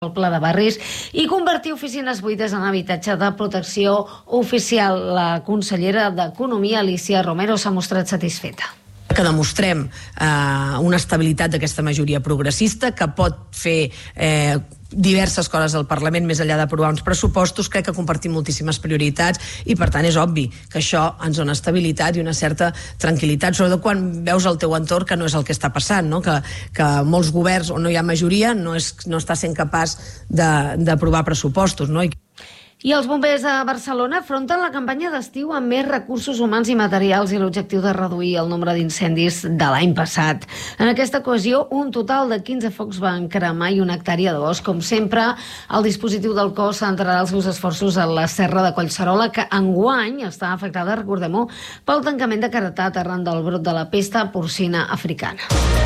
el Pla de Barris i convertir oficines buides en habitatge de protecció oficial. La consellera d'Economia, Alicia Romero, s'ha mostrat satisfeta. Que demostrem una estabilitat d'aquesta majoria progressista que pot fer diverses coses al Parlament més enllà d'aprovar uns pressupostos. Crec que compartim moltíssimes prioritats i per tant és obvi que això ens dona estabilitat i una certa tranquil·litat, sobretot quan veus al teu entorn que no és el que està passant, no? Que molts governs on no hi ha majoria no està sent capaç d'aprovar pressupostos, no? I els bombers de Barcelona afronten la campanya d'estiu amb més recursos humans i materials i l'objectiu de reduir el nombre d'incendis de l'any passat. En aquesta ocasió, un total de 15 focs van cremar i una hectàrea de bosc. Com sempre, el dispositiu del cos centrarà els seus esforços en la serra de Collserola, que enguany està afectada, recordem-ho, pel tancament de Caratat arran del brot de la pesta porcina africana.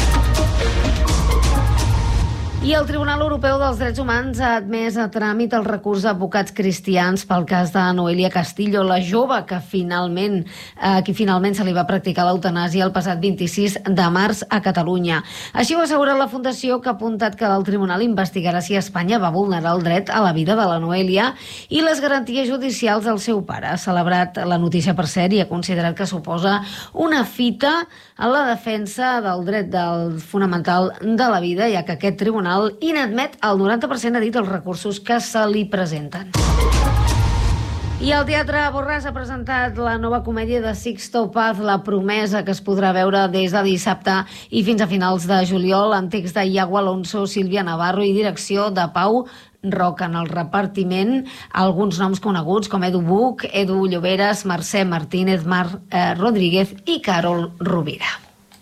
I el Tribunal Europeu dels Drets Humans ha admès a tràmit el recurs d'advocats cristians pel cas de Noelia Castillo, la jove que finalment se li va practicar l'eutanàsia el passat 26 de març a Catalunya. Així ho assegura la Fundació, que ha apuntat que el Tribunal investigarà si Espanya va vulnerar el dret a la vida de la Noelia i les garanties judicials del seu pare. Ha celebrat la notícia, per cert, i ha considerat que suposa una fita en la defensa del dret fonamental de la vida, ja que aquest tribunal inadmet el 90% ha dit els recursos que se li presenten. I el Teatre Borràs ha presentat la nova comèdia de Sixto Paz, La promesa, que es podrà veure des de dissabte i fins a finals de juliol, amb text de Iago Alonso, Sílvia Navarro i direcció de Pau Roca. En el repartiment, alguns noms coneguts com Edu Buch, Edu Lloberes, Mercè Martínez, Marc Rodríguez i Carol Rovira.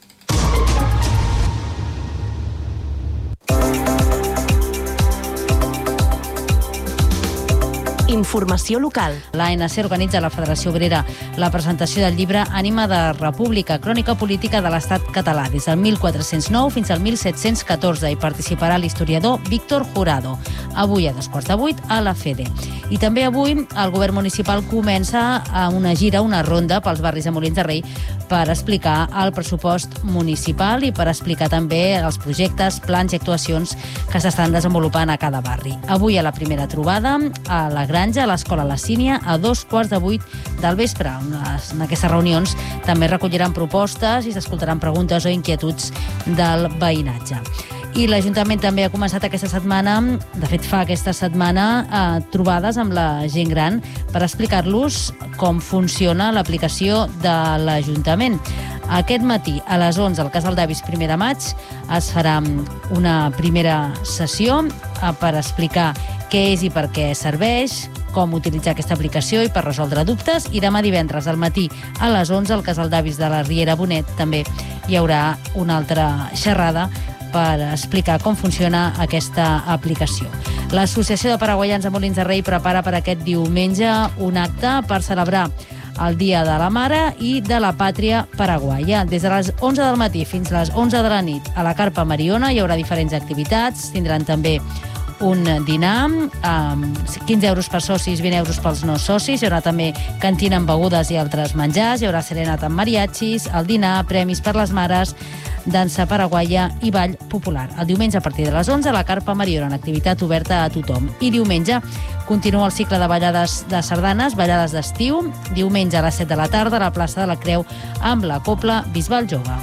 Informació local. L'ANC organitza a la Federació Obrera la presentació del llibre Ànima de República, crònica política de l'Estat català, des del 1409 fins al 1714. Hi participarà l'historiador Víctor Jurado. Avui a 7:15 a la FEDE. I també avui el govern municipal comença una gira, una ronda pels barris de Molins de Rei per explicar el pressupost municipal i per explicar també els projectes, plans i actuacions que s'estan desenvolupant a cada barri. Avui a la primera trobada a la Granja, a l'Escola La Sínia, a 7:15 del vespre. En aquestes reunions també recolliran propostes i s'escoltaran preguntes o inquietuds del veïnatge. I l'Ajuntament també ha començat aquesta setmana, de fet fa aquesta setmana, trobades amb la gent gran per explicar-los com funciona l'aplicació de l'Ajuntament. Aquest matí, a les 11, al Casal d'Avis 1 de maig, es farà una primera sessió per explicar què és i per què serveix, com utilitzar aquesta aplicació i per resoldre dubtes. I demà divendres al matí a les 11 al Casal d'Avis de la Riera Bonet també hi haurà una altra xerrada per explicar com funciona aquesta aplicació. L'Associació de Paraguaians de Molins de Rei prepara per aquest diumenge un acte per celebrar el Dia de la Mare i de la Pàtria Paraguaia. Des de les 11 del matí fins a les 11 de la nit a la Carpa Mariona hi haurà diferents activitats. Tindran també un dinar, 15 euros per socis, 20 euros pels no socis. Hi haurà també cantina amb begudes i altres menjars. Hi haurà serenata amb mariachis, el dinar, premis per les mares, dansa paraguaia i ball popular. El diumenge a partir de les 11 a la Carpa Mariona, en activitat oberta a tothom. I diumenge continua el cicle de ballades de sardanes, ballades d'estiu, diumenge a les 7 de la tarda a la plaça de la Creu amb la Cobla Bisbal Jove.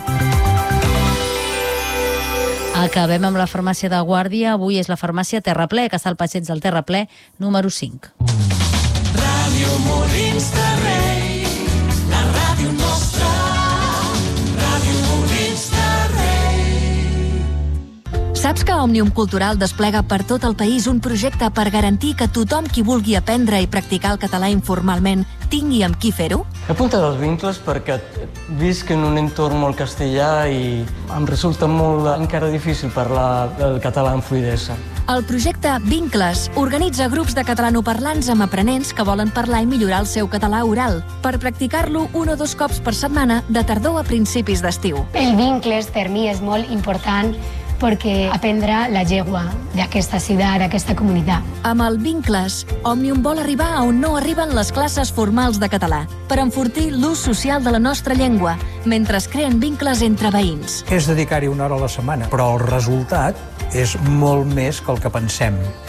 Acabem amb la farmàcia de Guàrdia. Avui és la farmàcia Terraplè, que està al passeig del Terraplè, número 5. Ràdio Molins de Rei, la ràdio nostra, Ràdio Molins de Rei. Saps que Òmnium Cultural desplega per tot el país un projecte per garantir que tothom qui vulgui aprendre i practicar el català informalment tingui amb qui fer-ho? He apuntat els vincles perquè visc en un entorn molt castellà i em resulta molt encara difícil parlar el català amb fluïdesa. El projecte Vincles organitza grups de catalanoparlants amb aprenents que volen parlar i millorar el seu català oral per practicar-lo 1 o 2 cops per setmana de tardor a principis d'estiu. El Vincles per mi és molt important perquè aprendrà la llengua d'aquesta ciutat, d'aquesta comunitat. Amb el Vincles, Òmnium vol arribar a on no arriben les classes formals de català, per enfortir l'ús social de la nostra llengua, mentre es creen vincles entre veïns. És dedicar-hi 1 hora a la setmana, però el resultat és molt més que el que pensem.